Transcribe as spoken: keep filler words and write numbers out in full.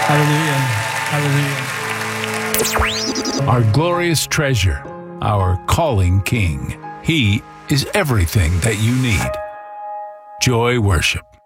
Hallelujah. Hallelujah. Our glorious treasure, our calling King. He is everything that you need. Joy Worship.